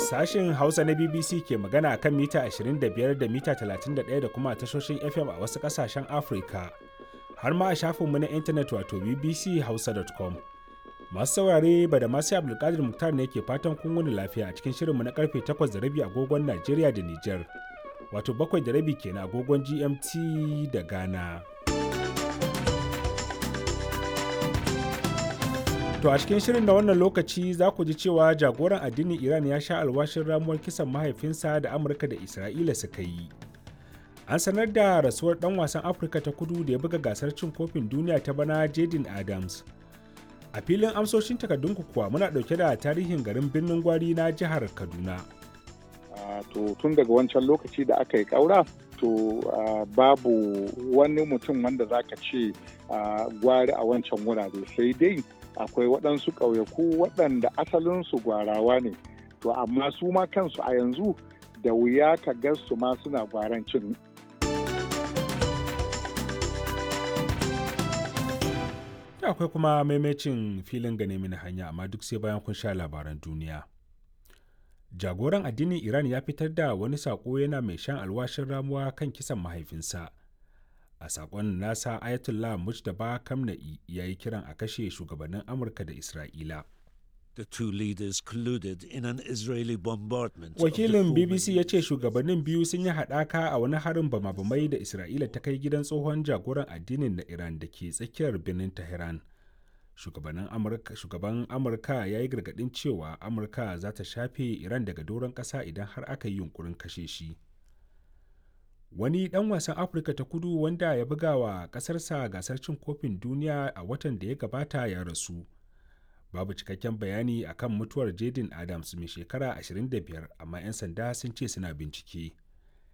Sashin Hausa na BBC ke magana a kan mita 25 da mita 31 da kuma tashoshin FM a wasu ƙasashen Afirka, har ma a shafinmu na intanet wato bbchausa.com. Masu saurare ba da masu Abdulkadir Muktar ne ke fatan kun wuni lafiya a cikin shirinmu na karfe 8:30 agogon Najeriya da Nijar, wato 7:30 kenan agogon GMT da Ghana. To a cikin shirin na wannan lokaci za ku ji cewa jagoran addinin Iran ya sha alwashin ramuwar kisan mahaifinsa da Amurka da Isra'ila suka yi. An sanar da rasuwar ɗan wasan Afirka ta Kudu da ya buga gasar cin kofin duniya ta bana Jaden Adams. A filin amsoshin takardunku kuwa muna ɗauke da tarihin garin Birnin Gwari na jihar Kaduna. To tun daga wancan lokaci da aka yi ƙaura, to babu wani mutum wanda za ka ce gwari a wancan wurare, sai dai akwai waɗansu ƙauyaku waɗanda asalinsu gwarawa ne, to amma su ma kansu a yanzu da wuya ka ga su ma suna gwarancin. Akwai kuma maimacin filin gane mini hanya, amma duk sai bayan kun sha labaran duniya. Jagoran addinin Iran ya fitar da wani saƙo yana mai shan alwashin ramuwa kan kisan mahaifinsa. A saƙon nasa, Ayatollah Mujtaba Khamenei ya yi kiran a kashe shugabannin Amurka da Isra'ila. The two leaders colluded in an Israeli bombardment. Wakilin BBC ya ce shugabannin biyu sun yi haɗaka a wani harin bama-bamai da Isra'ila ta kai gidan tsohon jagoran addinin na Iran da ke tsakiyar birnin Tehran. Shugaban Amurka ya yi gargaɗin cewa Amurka za ta shafe Iran daga doron ƙasa idan har aka yi yunkurin kashe shi. Wani ɗan wasan Afirka ta Kudu wanda ya buga wa ƙasarsa gasar cin kofin duniya a watan da ya gabata ya rasu. Babu cikakken bayani akan mutuwar Jaden Adams mai shekara 25, amma 'yan sanda sun ce suna bincike.